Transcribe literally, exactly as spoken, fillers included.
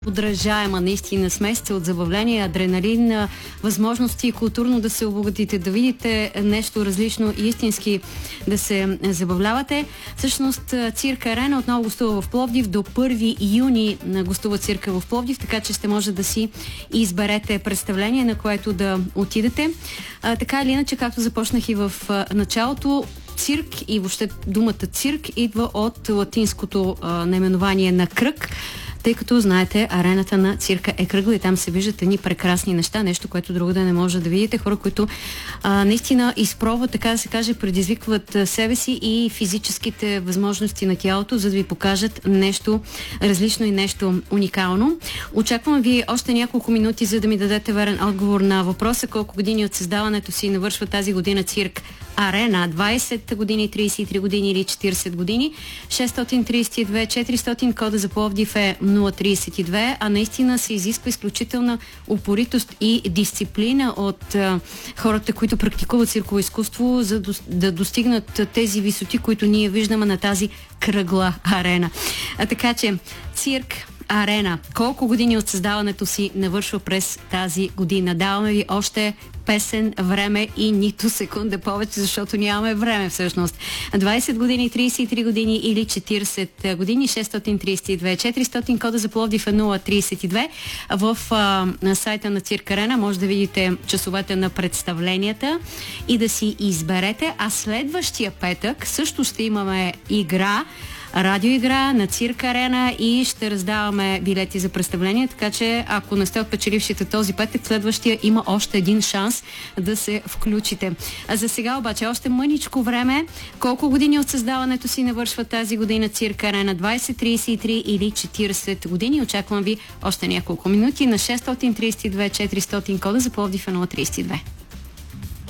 подражаема наистина смесица от забавление, адреналин, възможности културно да се обогатите, да видите нещо различно и истински да се забавлявате. Всъщност Цирк Арена отново гостува в Пловдив. До първи юни гостува цирка в Пловдив, така че ще може да си изберете представление, на което да отидете. А, така или иначе, както започнах и в началото, цирк и въобще думата цирк идва от латинското а, наименование на кръг, тъй като, знаете, арената на цирка е кръгла и там се виждат едни прекрасни неща, нещо, което друго да не може да видите. Хора, които а, наистина изпробват, така да се каже, предизвикват а, себе си и физическите възможности на тялото, за да ви покажат нещо различно и нещо уникално. Очаквам ви още няколко минути, за да ми дадете верен отговор на въпроса колко години от създаването си навършва тази година Цирк Арена. двайсет години, трийсет и три години или четирийсет години. шестстотин трийсет и две четиристотин, кода за Пловдив е нула трийсет и две, а наистина се изисква изключителна упоритост и дисциплина от а, хората, които практикуват цирково изкуство, за да, да достигнат тези висоти, които ние виждаме на тази кръгла арена. А, така че Цирк Арена. Колко години от създаването си навършва през тази година? Даваме ви още песен, време и нито секунда повече, защото нямаме време всъщност. двайсет години, трийсет и три години или четирийсет години, шестстотин трийсет и две четиристотин, кода за Пловдив е нула трийсет и две. В а, на сайта на Цирк Арена може да видите часовете на представленията и да си изберете, а следващия петък също ще имаме игра, радиоигра на Цирк Арена и ще раздаваме билети за представление, така че ако не сте от печелившите този петък, следващия има още един шанс да се включите. А за сега обаче още мъничко време. Колко години от създаването си навършва тази година Цирк Арена? двайсет, трийсет и три или четирийсет години? Очаквам ви още няколко минути на шестстотин трийсет и две четиристотин, кода за Пловдив е нула трийсет и две.